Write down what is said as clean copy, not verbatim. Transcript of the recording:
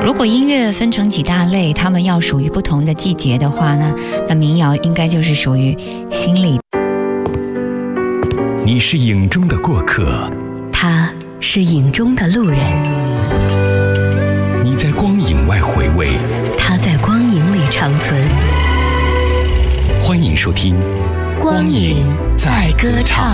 如果音乐分成几大类，它们要属于不同的季节的话呢，那民谣应该就是属于心里。 你是影中的过客， 他是影中的路人。 你在光影外回味， 他在光影里长存。 欢迎收听光影在歌唱。